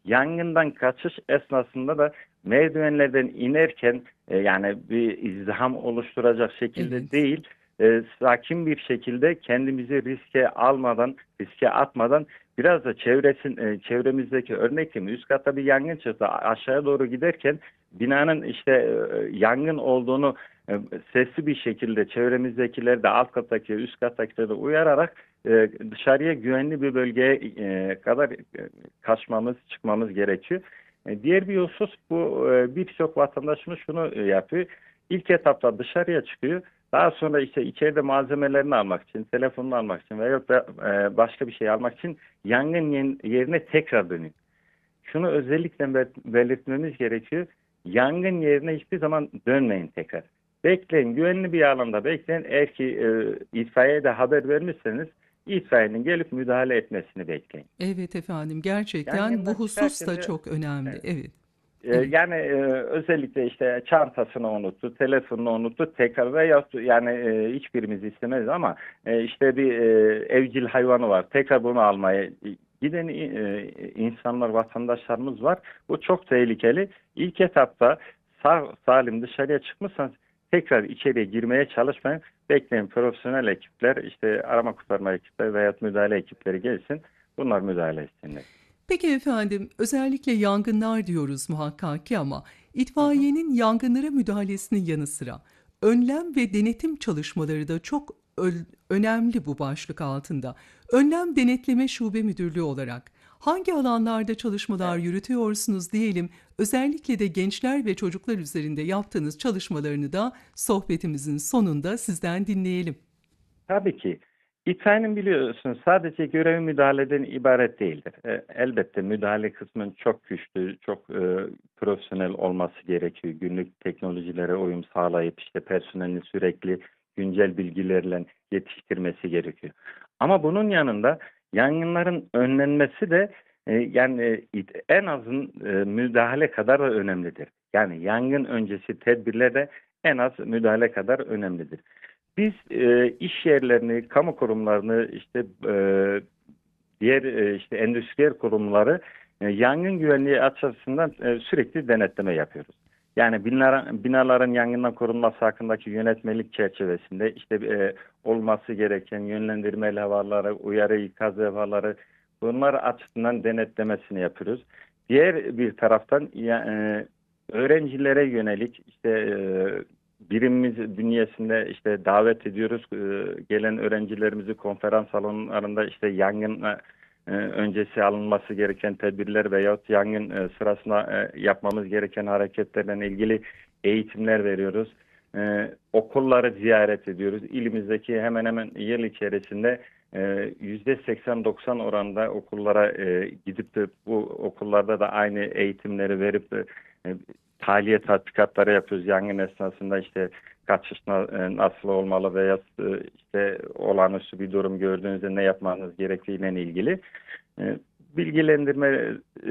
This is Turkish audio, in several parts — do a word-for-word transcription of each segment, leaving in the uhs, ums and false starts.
Yangından kaçış esnasında da merdivenlerden inerken e, yani bir izdiham oluşturacak şekilde Evet. değil, e, sakin bir şekilde kendimizi riske almadan, riske atmadan biraz da çevresin, e, çevremizdeki örneğin üst katta bir yangın çıktı. Aşağıya doğru giderken binanın işte e, yangın olduğunu e, sesli bir şekilde çevremizdekileri de alt kattaki, üst kattakileri de uyararak e, dışarıya güvenli bir bölgeye e, kadar e, kaçmamız, çıkmamız gerekiyor. E, diğer bir husus bu e, birçok vatandaşımız şunu e, yapıyor. İlk etapta dışarıya çıkıyor. Daha sonra işte içeride malzemelerini almak için, telefonunu almak için veya da e, başka bir şey almak için yangın yerine tekrar dönüyor. Şunu özellikle belirtmemiz gerekiyor. Yangın yerine hiçbir zaman dönmeyin tekrar. Bekleyin, güvenli bir alanda bekleyin. Eğer ki e, itfaiyeye de haber vermişseniz itfaiyenin gelip müdahale etmesini bekleyin. Evet efendim, gerçekten bu Yangından husus çıkarken da de çok önemli. evet. Evet. E, Evet. yani e, özellikle işte çantasını unuttu, telefonunu unuttu tekrar veya yani e, hiçbirimiz istemez ama e, işte bir e, evcil hayvanı var. Tekrar bunu almaya giden e, insanlar, vatandaşlarımız var. Bu çok tehlikeli. İlk etapta sağ salim dışarıya çıkmışsanız tekrar içeriye girmeye çalışmayın. Bekleyin profesyonel ekipler, işte arama kurtarma ekipleri veya müdahale ekipleri gelsin. Bunlar müdahale etsinler. Peki efendim, özellikle yangınlar diyoruz muhakkak ki ama Hı hı. itfaiyenin yangınlara müdahalesinin yanı sıra önlem ve denetim çalışmaları da çok ö- önemli bu başlık altında. Önlem Denetleme Şube Müdürlüğü olarak hangi alanlarda çalışmalar Evet. yürütüyorsunuz diyelim, özellikle de gençler ve çocuklar üzerinde yaptığınız çalışmalarını da sohbetimizin sonunda sizden dinleyelim. Tabii ki. İtfaiyenin biliyorsun sadece görevi müdahaleden ibaret değildir. E, elbette müdahale kısmının çok güçlü, çok e, profesyonel olması gerekiyor. Günlük teknolojilere uyum sağlayıp işte personelini sürekli güncel bilgilerle yetiştirmesi gerekiyor. Ama bunun yanında yangınların önlenmesi de e, yani e, en azın e, müdahale kadar da önemlidir. Yani yangın öncesi tedbirler de en az müdahale kadar önemlidir. Biz e, iş yerlerini, kamu kurumlarını, işte e, diğer e, işte endüstriyel kurumları e, yangın güvenliği açısından e, sürekli denetleme yapıyoruz. Yani binaların, binaların yangından korunması hakkındaki yönetmelik çerçevesinde işte e, olması gereken yönlendirme levhaları, uyarı ikaz levhaları bunlar açısından denetlemesini yapıyoruz. Diğer bir taraftan ya, e, öğrencilere yönelik işte e, birimimiz bünyesinde işte davet ediyoruz. E, gelen öğrencilerimizi konferans salonlarında işte yangın e, öncesi alınması gereken tedbirler veyahut yangın e, sırasında e, yapmamız gereken hareketlerle ilgili eğitimler veriyoruz. E, okulları ziyaret ediyoruz. İlimizdeki hemen hemen yıl içerisinde e, yüzde seksen doksan oranda okullara e, gidip de bu okullarda da aynı eğitimleri verip e, tahliye tatbikatları yapıyoruz. Yangın esnasında işte kaçış na- e, nasıl olmalı veya e, işte olağanüstü bir durum gördüğünüzde ne yapmanız gerektiğiyle ilgili e, bilgilendirme e,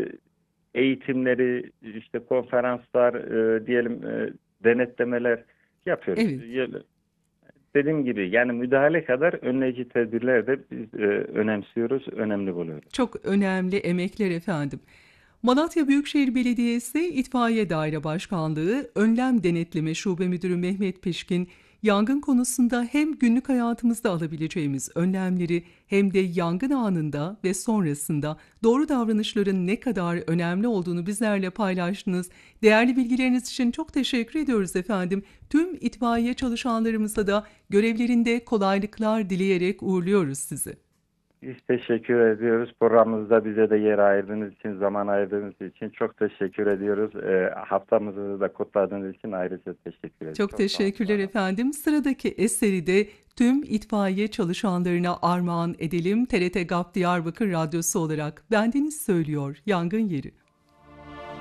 eğitimleri, işte konferanslar, e, diyelim e, denetlemeler yapıyoruz. Evet. Y- Dediğim gibi yani müdahale kadar önleyici tedbirler de biz e, önemsiyoruz, önemli buluyoruz. Çok önemli emekler efendim. Malatya Büyükşehir Belediyesi İtfaiye Daire Başkanlığı Önlem Denetleme Şube Müdürü Mehmet Pişkin, yangın konusunda hem günlük hayatımızda alabileceğimiz önlemleri hem de yangın anında ve sonrasında doğru davranışların ne kadar önemli olduğunu bizlerle paylaştınız. Değerli bilgileriniz için çok teşekkür ediyoruz efendim. Tüm itfaiye çalışanlarımıza da görevlerinde kolaylıklar dileyerek uğurluyoruz sizi. Biz teşekkür ediyoruz. Programımızda bize de yer ayırdığınız için, zaman ayırdığınız için çok teşekkür ediyoruz. E, haftamızı da kutladığınız için ayrıca teşekkür ederiz. Çok Çok sağ olun. teşekkürler Var olun. efendim. Sıradaki eseri de tüm itfaiye çalışanlarına armağan edelim. T R T GAP Diyarbakır Radyosu olarak bendeniz söylüyor Yangın Yeri.